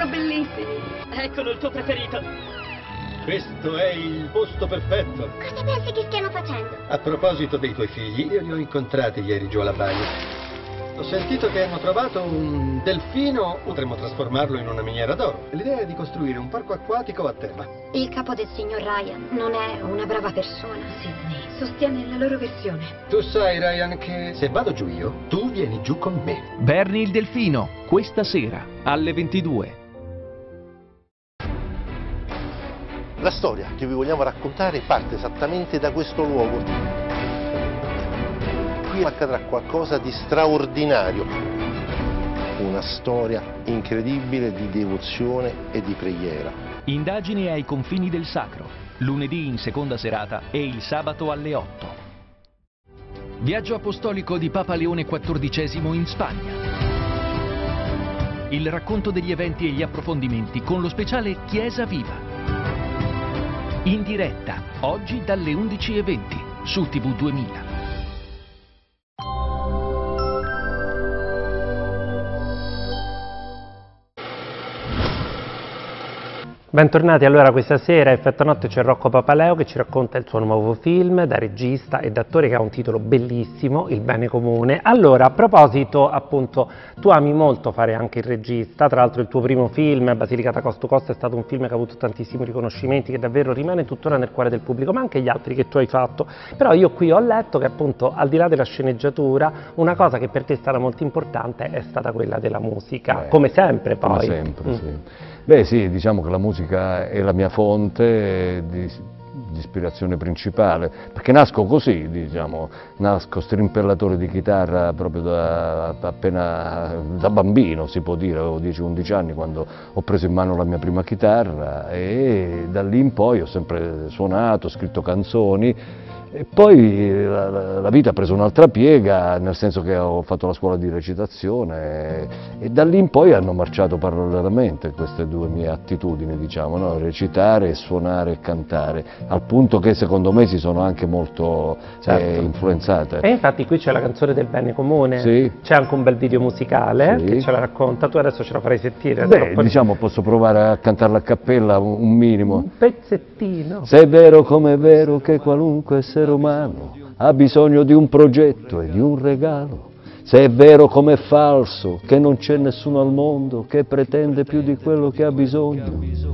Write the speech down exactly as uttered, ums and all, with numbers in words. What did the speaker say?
sono bellissimi. Eccolo il tuo preferito. Questo è il posto perfetto. Cosa pensi che stiano facendo? A proposito dei tuoi figli, io li ho incontrati ieri giù alla baia. Ho sentito che hanno trovato un delfino, potremmo trasformarlo in una miniera d'oro. L'idea è di costruire un parco acquatico a tema. Il capo del signor Ryan non è una brava persona. Sidney sostiene la loro versione. Tu sai, Ryan, che se vado giù io, tu vieni giù con me. Bernie il delfino, questa sera, alle ventidue. La storia che vi vogliamo raccontare parte esattamente da questo luogo. Qui accadrà qualcosa di straordinario, una storia incredibile di devozione e di preghiera. Indagini ai confini del sacro, lunedì in seconda serata e il sabato alle otto. Viaggio apostolico di Papa Leone quattordicesimo in Spagna. Il racconto degli eventi e gli approfondimenti con lo speciale Chiesa Viva. In diretta, oggi dalle undici e venti su T V duemila. Bentornati, allora questa sera a Effetto Notte c'è Rocco Papaleo che ci racconta il suo nuovo film da regista ed attore che ha un titolo bellissimo, Il bene comune. Allora, a proposito, appunto, tu ami molto fare anche il regista, tra l'altro il tuo primo film, Basilicata Coast to Coast, è stato un film che ha avuto tantissimi riconoscimenti, che davvero rimane tuttora nel cuore del pubblico, ma anche gli altri che tu hai fatto. Però io qui ho letto che appunto, al di là della sceneggiatura, una cosa che per te è stata molto importante è stata quella della musica, Beh, come sempre poi. Come sempre, mm. sì. Beh sì, diciamo che la musica è la mia fonte di, di ispirazione principale, perché nasco così, diciamo, nasco strimpellatore di chitarra proprio da, appena da bambino, si può dire, avevo dieci undici anni quando ho preso in mano la mia prima chitarra e da lì in poi ho sempre suonato, scritto canzoni. E poi la, la vita ha preso un'altra piega, nel senso che ho fatto la scuola di recitazione e, e da lì in poi hanno marciato parallelamente queste due mie attitudini, diciamo, no? Recitare, suonare e cantare, al punto che secondo me si sono anche molto certo. eh, influenzate. E infatti qui c'è la canzone del bene comune, sì. C'è anche un bel video musicale sì. che ce la racconta, tu adesso ce la farai sentire. Beh, diciamo posso provare a cantarla a cappella un, un minimo. Un pezzettino. Se è vero come è vero che qualunque essere umano ha bisogno di un progetto e di un regalo, se è vero come è falso che non c'è nessuno al mondo che pretende più di quello che ha bisogno,